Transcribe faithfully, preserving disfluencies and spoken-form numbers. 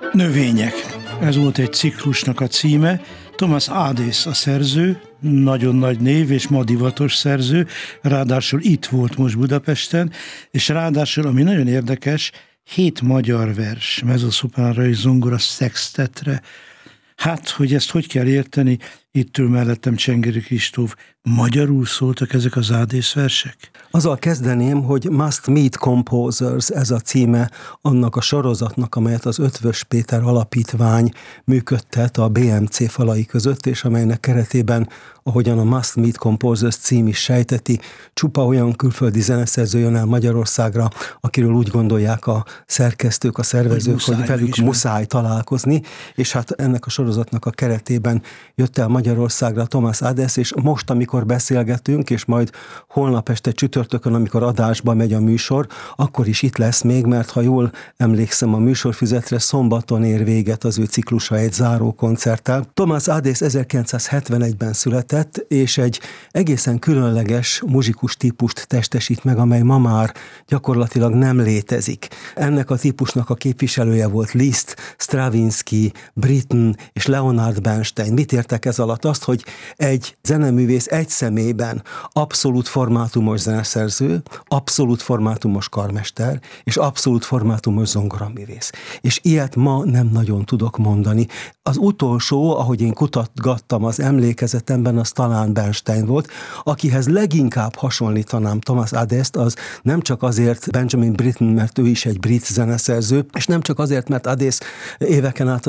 Növények. Ez volt egy ciklusnak a címe. Thomas Adès a szerző, nagyon nagy név és ma divatos szerző, ráadásul itt volt most Budapesten, és ráadásul, ami nagyon érdekes, hét magyar vers, mezzoszopránra és zongora szextetre. Hát, hogy ezt hogy kell érteni, itt ül mellettem Csengeri Kristóf. Magyarul szóltak ezek az Adès versek? Azzal kezdeném, hogy Must Meet Composers, ez a címe annak a sorozatnak, amelyet az Eötvös Péter Alapítvány működtet a bé em cé falai között, és amelynek keretében, ahogyan a Must Meet Composers cím is sejteti, csupa olyan külföldi zeneszerző jön el Magyarországra, akiről úgy gondolják a szerkesztők, a szervezők, hogy, hogy velük muszáj találkozni, és hát ennek a sorozatnak a keretében jött el Magyarországra Thomas Adès, és most, amikor beszélgetünk, és majd holnap este csütörtökön, amikor adásba megy a műsor, akkor is itt lesz még, mert ha jól emlékszem a műsorfüzetre, szombaton ér véget az ő ciklusa egy záró koncerttel. Thomas Adès ezerkilencszázhetvenegyben született, és egy egészen különleges muzsikus típust testesít meg, amely ma már gyakorlatilag nem létezik. Ennek a típusnak a képviselője volt Liszt, Stravinsky, Britten és Leonard Bernstein. Mit értek ez alatt? Azt, hogy egy zeneművész egy személyben abszolút formátumos zeneszerző, abszolút formátumos karmester, és abszolút formátumos zongoraművész. És ilyet ma nem nagyon tudok mondani. Az utolsó, ahogy én kutatgattam az emlékezetemben, az talán Bernstein volt, akihez leginkább hasonlítanám Thomas Adést, az nem csak azért Benjamin Britten, mert ő is egy brit zeneszerző, és nem csak azért, mert Adès éveken át